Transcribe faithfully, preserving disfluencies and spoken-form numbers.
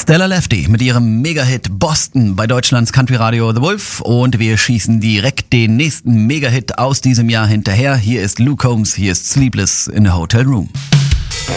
Stella Lefty mit ihrem Mega-Hit Boston bei Deutschlands Country-Radio The Wolf und wir schießen direkt den nächsten Mega-Hit aus diesem Jahr hinterher. Hier ist Luke Combs, hier ist Sleepless in a Hotel Room.